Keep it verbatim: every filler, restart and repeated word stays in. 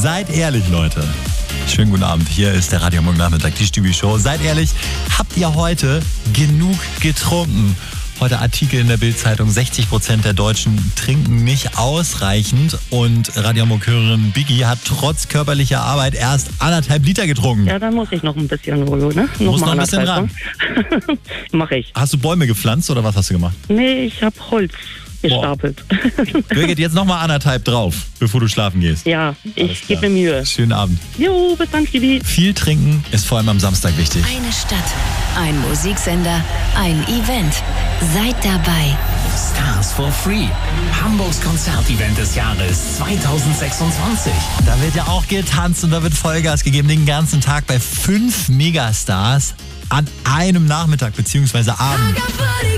Seid ehrlich, Leute. Schönen guten Abend, hier ist der Radio Morgen Nachmittag, die Stübi-Show. Seid ehrlich, habt ihr heute genug getrunken? Heute Artikel in der Bild-Zeitung, sechzig Prozent der Deutschen trinken nicht ausreichend und Radiomokörin Biggie hat trotz körperlicher Arbeit erst anderthalb Liter getrunken. Ja, dann muss ich noch ein bisschen, ne? Noch du musst mal noch ein bisschen ran. Mach ich. Hast du Bäume gepflanzt oder was hast du gemacht? Nee, ich habe Holz gestapelt. Birgit, jetzt noch mal anderthalb drauf, bevor du schlafen gehst. Ja, ich gebe mir Mühe. Schönen Abend. Jo, bis dann, Stevie. Viel trinken ist vor allem am Samstag wichtig. Eine Stadt, ein Musiksender, ein Event. Seid dabei. Stars for Free. Hamburgs Konzertevent des Jahres zwanzig sechsundzwanzig. Da wird ja auch getanzt und da wird Vollgas gegeben den ganzen Tag bei fünf Megastars an einem Nachmittag bzw. Abend.